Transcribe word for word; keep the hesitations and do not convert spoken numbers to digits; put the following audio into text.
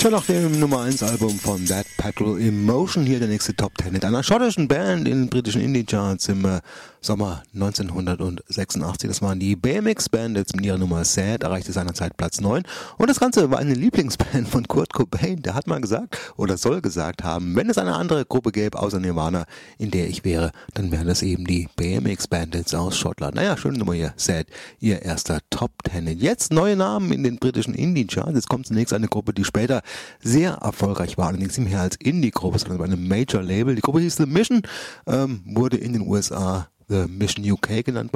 Schon nach dem Nummer eins Album von That Petrol Emotion hier der nächste Top Ten mit einer schottischen Band in den britischen Indie-Charts im äh, Sommer neunzehnhundertsechsundachtzig. Das waren die B M X Bandits mit ihrer Nummer Sad, erreichte seinerzeit Platz neun. Und das Ganze war eine Lieblingsband von Kurt Cobain. Der hat mal gesagt oder soll gesagt haben, wenn es eine andere Gruppe gäbe außer Nirvana, in der ich wäre, dann wären das eben die B M X Bandits aus Schottland. Naja, schöne Nummer hier, Sad, ihr erster Top Ten. Jetzt neue Namen in den britischen Indie-Charts. Jetzt kommt zunächst eine Gruppe, die später sehr erfolgreich war, allerdings nicht mehr als Indie-Gruppe, sondern bei einem Major-Label. Die Gruppe hieß The Mission, ähm, wurde in den U S A The Mission U K genannt.